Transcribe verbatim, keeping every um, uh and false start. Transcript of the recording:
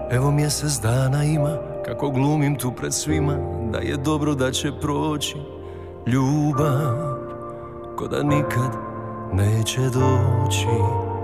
Evo mjesec dana ima, kako glumim tu pred svima, da je dobro, da će proći. Ljubav ko da nikad neće doći.